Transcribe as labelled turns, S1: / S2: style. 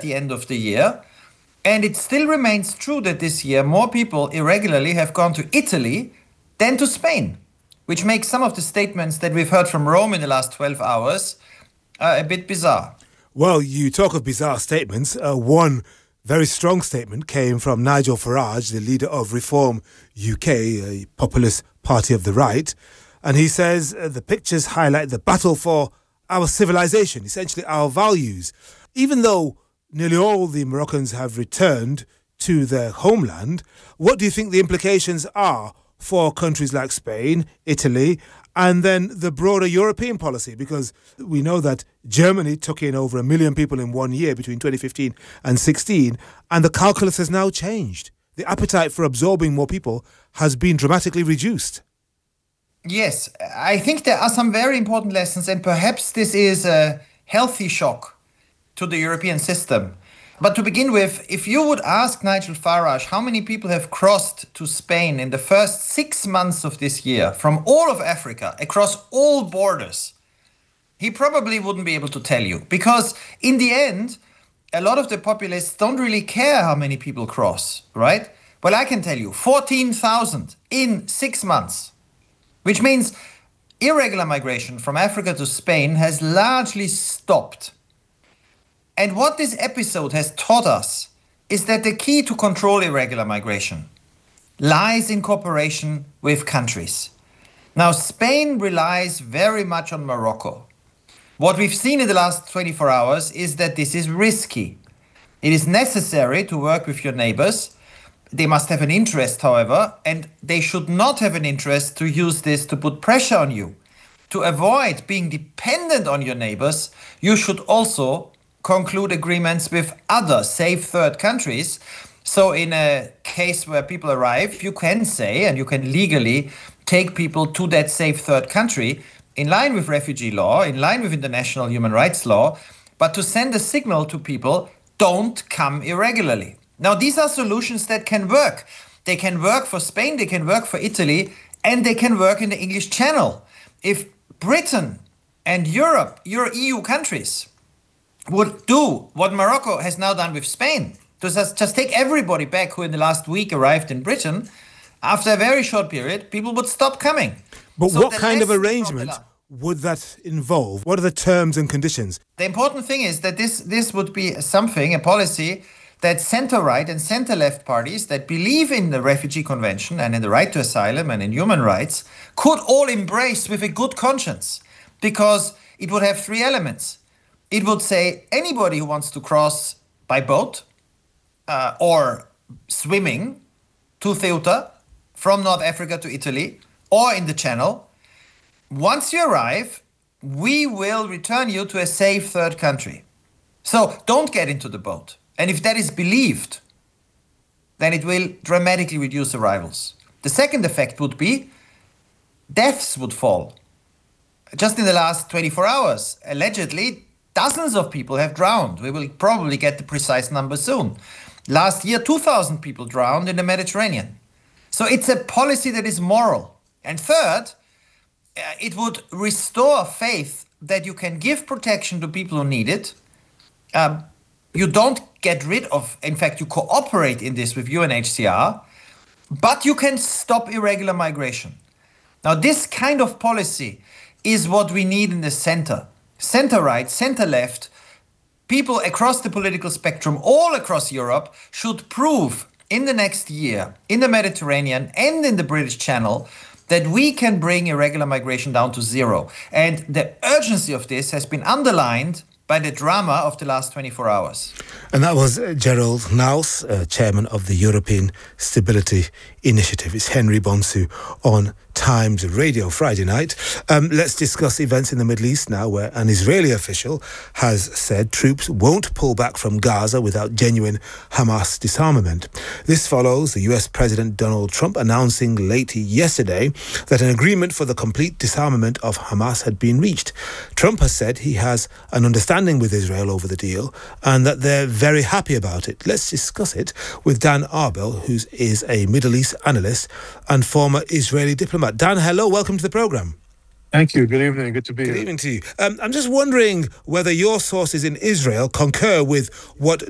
S1: at the end of the year. And it still remains true that this year more people irregularly have gone to Italy than to Spain, which makes some of the statements that we've heard from Rome in the last 12 hours a bit bizarre.
S2: Well, you talk of bizarre statements. One very strong statement came from Nigel Farage, the leader of Reform UK, a populist party of the right. And he says the pictures highlight the battle for our civilization, essentially our values. Even though nearly all the Moroccans have returned to their homeland, what do you think the implications are for countries like Spain, Italy, and then the broader European policy? Because we know that Germany took in over 1 million people in 1 year between 2015 and 16, and the calculus has now changed. The appetite for absorbing more people has been dramatically reduced.
S1: Yes, I think there are some very important lessons, and perhaps this is a healthy shock to the European system. But to begin with, if you would ask Nigel Farage how many people have crossed to Spain in the first 6 months of this year from all of Africa, across all borders, he probably wouldn't be able to tell you. Because in the end, a lot of the populists don't really care how many people cross, right? Well, I can tell you, 14,000 in 6 months. Which means irregular migration from Africa to Spain has largely stopped. And what this episode has taught us is that the key to control irregular migration lies in cooperation with countries. Now, Spain relies very much on Morocco. What we've seen in the last 24 hours is that this is risky. It is necessary to work with your neighbors. They must have an interest, however, and they should not have an interest to use this to put pressure on you. To avoid being dependent on your neighbors, you should also conclude agreements with other safe third countries. So in a case where people arrive, you can say, and you can legally take people to that safe third country in line with refugee law, in line with international human rights law, but to send a signal to people, don't come irregularly. Now, these are solutions that can work. They can work for Spain, they can work for Italy, and they can work in the English Channel. If Britain and Europe, your EU countries, would do what Morocco has now done with Spain, to just take everybody back who in the last week arrived in Britain, after a very short period, people would stop coming.
S2: But so what kind of arrangement would that involve? What are the terms and conditions?
S1: The important thing is that this would be something, a policy, that center-right and center-left parties that believe in the Refugee Convention and in the right to asylum and in human rights could all embrace with a good conscience, because it would have 3 elements. It would say anybody who wants to cross by boat or swimming to Ceuta from North Africa to Italy or in the Channel, once you arrive, we will return you to a safe third country. So don't get into the boat. And if that is believed, then it will dramatically reduce arrivals. The second effect would be deaths would fall. Just in the last 24 hours, allegedly, dozens of people have drowned. We will probably get the precise number soon. Last year, 2,000 people drowned in the Mediterranean. So it's a policy that is moral. And third, it would restore faith that you can give protection to people who need it. You don't get rid of, in fact, you cooperate in this with UNHCR, but you can stop irregular migration. Now, this kind of policy is what we need in the center. Center-right, center-left, people across the political spectrum, all across Europe, should prove in the next year, in the Mediterranean and in the British Channel, that we can bring irregular migration down to zero. And the urgency of this has been underlined by the drama of the last 24 hours.
S2: And that was Gerald Knaus, chairman of the European Stability Initiative. It's Henry Bonsu on Times Radio Friday night. Let's discuss events in the Middle East now, where an Israeli official has said troops won't pull back from Gaza without genuine Hamas disarmament. This follows the US President Donald Trump announcing late yesterday that an agreement for the complete disarmament of Hamas had been reached. Trump has said he has an understanding with Israel over the deal and that they're very happy about it. Let's discuss it with Dan Arbel, who is a Middle East analyst and former Israeli diplomat. Dan, hello, welcome to the programme.
S3: Thank you. Good evening. Good to be here.
S2: Good evening to you. I'm just wondering whether your sources in Israel concur with what